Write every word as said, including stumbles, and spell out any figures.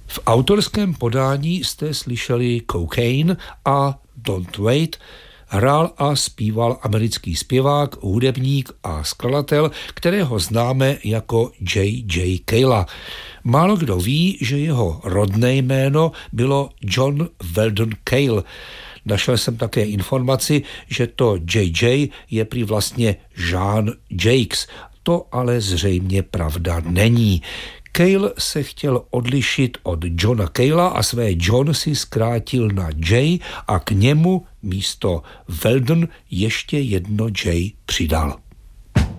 V autorském podání jste slyšeli Cocaine a Don't Wait. Hrál a zpíval americký zpěvák, hudebník a skladatel, kterého známe jako J J. Cale. Málo kdo ví, že jeho rodné jméno bylo John Weldon Cale. Našel jsem také informaci, že to J J je prý vlastně Jean Jacques. To ale zřejmě pravda není. Cale se chtěl odlišit od Johna Calea a své John si zkrátil na J a k němu místo Weldon ještě jedno J přidal.